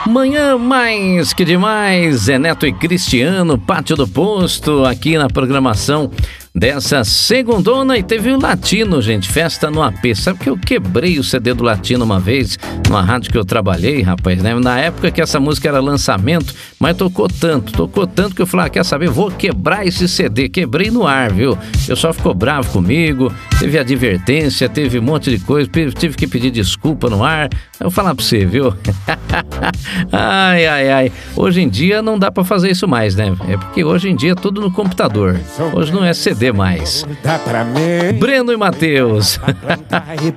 Manhã mais que demais, Zé Neto e Cristiano, Pátio do Posto, aqui na programação dessa segundona. E teve o Latino, gente, festa no AP. Sabe que eu quebrei o CD do Latino uma vez, numa rádio que eu trabalhei, rapaz, né? Na época que essa música era lançamento, mas tocou tanto que eu falei, quer saber, vou quebrar esse CD. Quebrei no ar, viu? O pessoal ficou bravo comigo, teve advertência, teve um monte de coisa, tive que pedir desculpa no ar. Eu vou falar pra você, viu? Ai. Hoje em dia não dá pra fazer isso mais, né? É porque hoje em dia é tudo no computador. Hoje não é CD mais. Breno e Matheus.